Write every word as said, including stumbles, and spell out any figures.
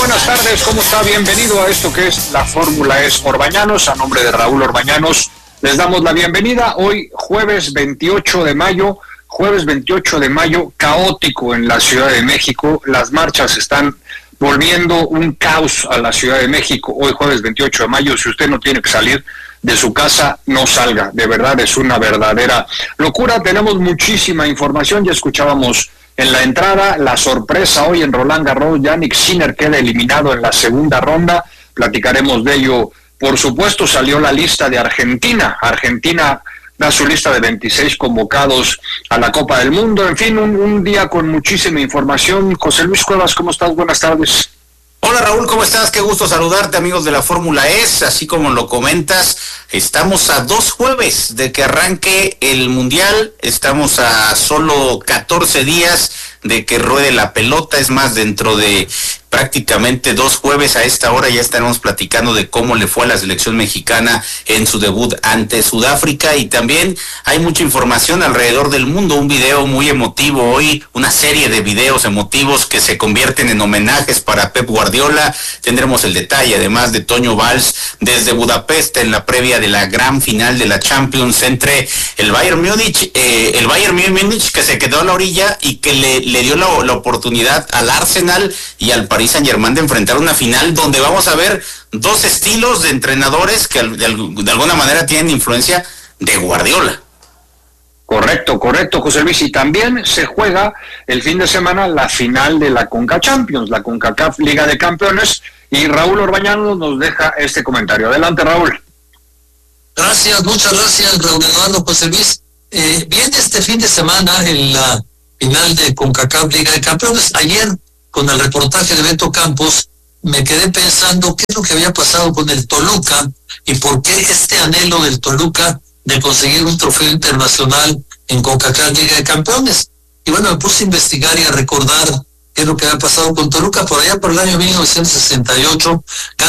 buenas tardes, ¿cómo está? Bienvenido a esto que es la Fórmula E Orbañanos. A nombre de Raúl Orbañanos les damos la bienvenida. Hoy jueves veintiocho de mayo, jueves veintiocho de mayo, caótico en la Ciudad de México. Las marchas están volviendo un caos a la Ciudad de México. Hoy jueves veintiocho de mayo, si usted no tiene que salir de su casa, no salga. De verdad es una verdadera locura. Tenemos muchísima información, ya escuchábamos en la entrada la sorpresa hoy en Roland Garros. Jannik Sinner queda eliminado en la segunda ronda, platicaremos de ello. Por supuesto, salió la lista de Argentina. Argentina da su lista de veintiséis convocados a la Copa del Mundo. En fin, un, un día con muchísima información. José Luis Cuevas, ¿cómo estás? Buenas tardes. Hola Raúl, ¿cómo estás? Qué gusto saludarte, amigos de la Fórmula E. Así como lo comentas, estamos a dos jueves de que arranque el Mundial, estamos a solo catorce días de que ruede la pelota. Es más, dentro de prácticamente dos jueves a esta hora ya estaremos platicando de cómo le fue a la selección mexicana en su debut ante Sudáfrica, y también hay mucha información alrededor del mundo, un video muy emotivo hoy, una serie de videos emotivos que se convierten en homenajes para Pep Guardiola. Tendremos el detalle además de Toño Valls desde Budapest en la previa de la gran final de la Champions entre el Bayern Múnich, eh, el Bayern Múnich que se quedó a la orilla y que le, le dio la, la oportunidad al Arsenal y al Paris Saint-Germain de enfrentar una final donde vamos a ver dos estilos de entrenadores que de, de alguna manera tienen influencia de Guardiola. Correcto, correcto, José Luis. Y también se juega el fin de semana la final de la Conca Champions, la CONCACAF Liga de Campeones, y Raúl Orbañanos nos deja este comentario. Adelante, Raúl. Gracias, muchas gracias, Raúl Eduardo. José Luis, eh, viene este fin de semana en la final de CONCACAF Liga de Campeones. Ayer, con el reportaje de Beto Campos, me quedé pensando qué es lo que había pasado con el Toluca y por qué este anhelo del Toluca de conseguir un trofeo internacional en CONCACAF Liga de Campeones. Y bueno, me puse a investigar y a recordar qué es lo que había pasado con Toluca por allá por el año mil novecientos sesenta y ocho.